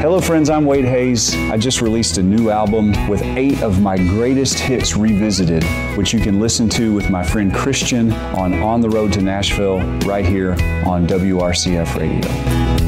Hello friends, I'm Wade Hayes. I just released a new album with 8 of my greatest hits revisited, which you can listen to with my friend Christian on the Road to Nashville right here on WRCF Radio.